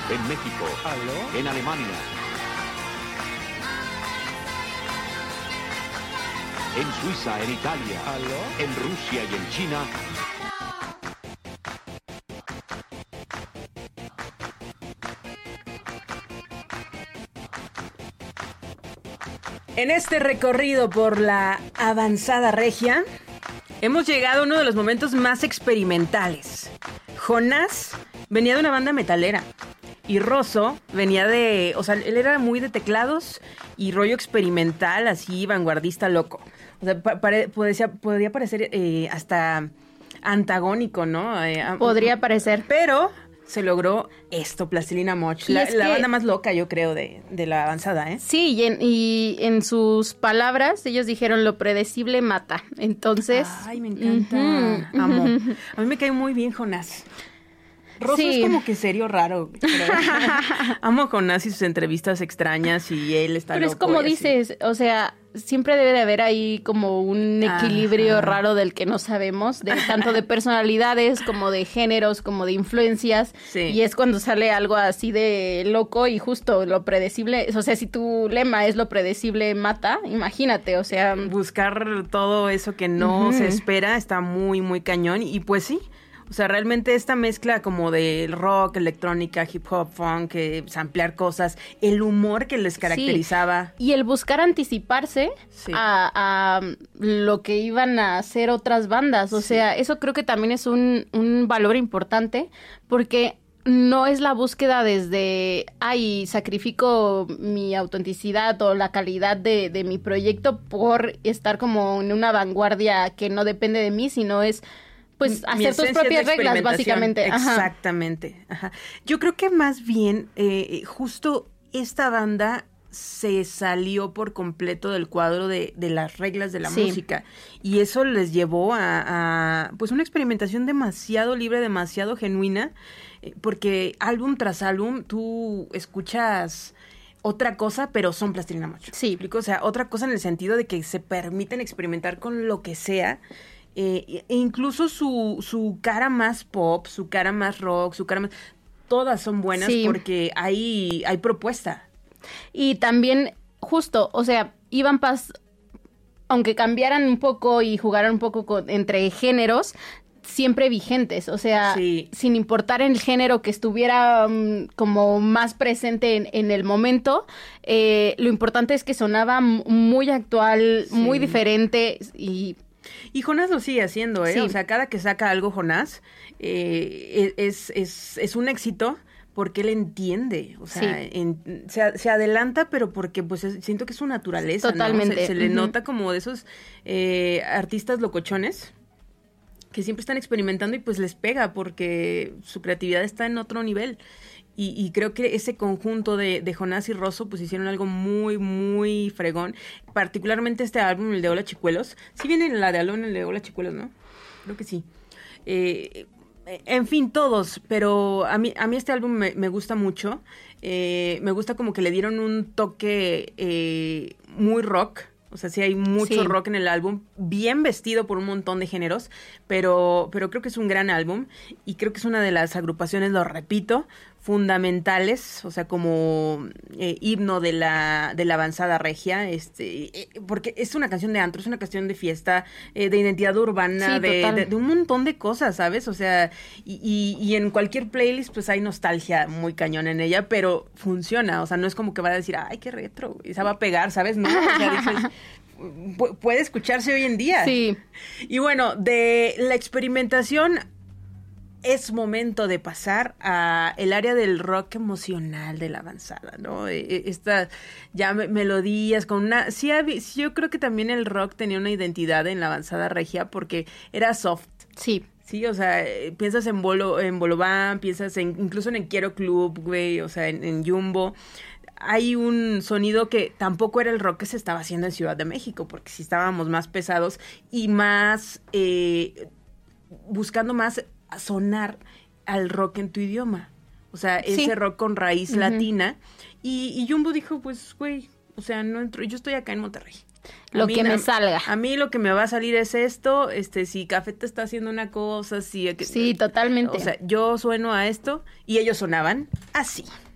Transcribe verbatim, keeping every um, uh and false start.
En México. ¿Aló? En Alemania. En Suiza, en Italia. ¿Aló? En Rusia y en China. En este recorrido por la avanzada regia, hemos llegado a uno de los momentos más experimentales. Jonás venía de una banda metalera y Rosso venía de... O sea, él era muy de teclados y rollo experimental, así vanguardista loco. O sea, pa- pare- podría, podría parecer eh, hasta antagónico, ¿no? Eh, Podría parecer. Pero se logró esto, Plastilina Moch. Y La, es la que- banda más loca, yo creo, de, de la avanzada, ¿eh? Sí, y en, y en sus palabras, ellos dijeron lo predecible mata. Entonces... Ay, me encanta. Ujú. Amo. A mí me cae muy bien Jonás. Rosso Sí. es como que serio raro. Pero amo a Jonás y sus entrevistas extrañas y él está Pero loco. es como y así. dices, o sea, siempre debe de haber ahí como un equilibrio Ajá. raro del que no sabemos, de tanto de personalidades como de géneros, como de influencias. Sí. Y es cuando sale algo así de loco y justo lo predecible. O sea, si tu lema es lo predecible mata, imagínate, o sea... Buscar todo eso que no Ujú. se espera está muy, muy cañón. Y pues sí. O sea, realmente esta mezcla como de rock, electrónica, hip hop, funk, eh, samplear cosas, el humor que les caracterizaba. Y el buscar anticiparse Sí. a, a lo que iban a hacer otras bandas. O Sí. sea, eso creo que también es un, un valor importante porque no es la búsqueda desde, ay, sacrifico mi autenticidad o la calidad de, de mi proyecto por estar como en una vanguardia que no depende de mí, sino es... pues Mi hacer tus esencia es propias la reglas, experimentación. básicamente. Ajá. Exactamente. Ajá. Yo creo que más bien, eh, justo esta banda se salió por completo del cuadro de, de las reglas de la Sí. música. Y eso les llevó a, a, pues una experimentación demasiado libre, demasiado genuina, eh, porque álbum tras álbum tú escuchas otra cosa, pero son Plastilina Moch. Sí. ¿Me explico? O sea, otra cosa en el sentido de que se permiten experimentar con lo que sea. Eh, e incluso su, su cara más pop, su cara más rock, su cara más... Todas son buenas Sí. porque hay, hay propuesta. Y también, justo, o sea, iban pas... aunque cambiaran un poco y jugaran un poco con- entre géneros, siempre vigentes, o sea, Sí. sin importar el género que estuviera um, como más presente en, en el momento, eh, lo importante es que sonaba m- muy actual, Sí. muy diferente y... Y Jonás lo sigue haciendo, ¿eh? Sí. O sea, cada que saca algo Jonás eh, es, es, es un éxito porque él entiende, o sea, Sí. en- se, se adelanta, pero porque pues es- siento que es su naturaleza, ¿no? Totalmente. Se, se le Ujú. nota como de esos eh, artistas locochones que siempre están experimentando y pues les pega porque su creatividad está en otro nivel. Y, y creo que ese conjunto de, de Jonás y Rosso pues hicieron algo muy, muy fregón. Particularmente este álbum, el de Hola Chicuelos. Sí viene la de Alon, el de Hola Chicuelos, ¿no? Creo que sí. Eh, en fin, todos, pero a mí, a mí este álbum me, me gusta mucho. Eh, me gusta como que le dieron un toque eh, muy rock. O sea, sí hay mucho Sí. rock en el álbum, bien vestido por un montón de géneros, pero, pero creo que es un gran álbum y creo que es una de las agrupaciones, lo repito, fundamentales, o sea, como eh, himno de la, de la avanzada regia, este, eh, porque es una canción de antro, es una canción de fiesta, eh, de identidad urbana, Sí, de, total. de, de un montón de cosas, ¿sabes? O sea, y, y, y en cualquier playlist pues hay nostalgia muy cañón en ella, pero funciona, o sea, no es como que va a decir, ay, qué retro, esa va a pegar, ¿sabes? No, o sea, dices, pu- puede escucharse hoy en día. Sí. Y bueno, de la experimentación es momento de pasar a el área del rock emocional de la avanzada, ¿no? E- e- Estas ya me- melodías con una... Sí, habí- sí, yo creo que también el rock tenía una identidad en la avanzada regia porque era soft. Sí. Sí, o sea, eh, piensas en Bolo, en Bolobán, piensas en, incluso en el Quiero Club, güey, o sea, en, en Jumbo. Hay un sonido que tampoco era el rock que se estaba haciendo en Ciudad de México, porque sí estábamos más pesados y más, eh, buscando más sonar al rock en tu idioma. O sea, Sí. ese rock con raíz Ujú. latina. Y, y Jumbo dijo, pues, güey, o sea, no entro, yo estoy acá en Monterrey. Lo mí que na- me salga. A mí lo que me va a salir es esto, este, si Café te está haciendo una cosa, si... Sí, totalmente. O sea, yo sueno a esto y ellos sonaban así.